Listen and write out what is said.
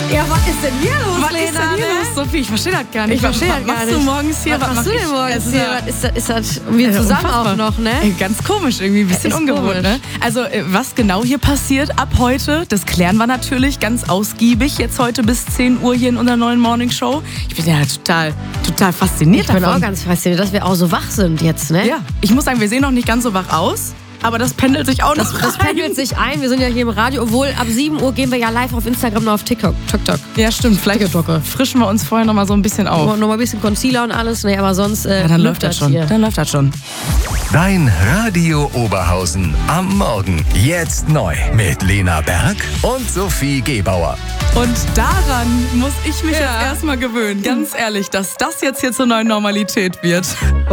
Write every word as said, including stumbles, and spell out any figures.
Ja, was ist denn hier los, Was Lena? ist denn hier ne? los, Sophie? Ich verstehe das gar nicht. Ich verstehe was, das was gar machst nicht. du morgens hier? Was, mach machst du denn ich? morgens Es ist hier? ja- Was ist das, ist das wir Ja, zusammen unfassbar. auch noch, ne? Ey, ganz komisch irgendwie, ein bisschen Ist ungewohnt, komisch. ne? Also, äh, was genau hier passiert ab heute, das klären wir natürlich ganz ausgiebig jetzt heute bis zehn Uhr hier in unserer neuen Morning Show. Ich bin ja total, total fasziniert Ich bin davon. auch ganz fasziniert, dass wir auch so wach sind jetzt, ne? Ja, ich muss sagen, wir sehen noch nicht ganz so wach aus, aber das pendelt sich auch Das, noch das rein. pendelt sich ein. Wir sind ja hier im Radio, obwohl ab sieben Uhr gehen wir ja live auf Instagram und auf TikTok. TikTok. Ja, stimmt. Vielleicht TikToker. frischen wir uns vorher noch mal so ein bisschen auf. Noch mal ein bisschen Concealer und alles, ne, aber sonst äh, Ja, dann läuft das schon. hier. Dann läuft das schon. Dein Radio Oberhausen am Morgen. Jetzt neu mit Lena Berg und Sophie Gebauer. Und daran muss ich mich Ja. jetzt erstmal gewöhnen. Ganz ehrlich, dass das jetzt hier zur neuen Normalität wird.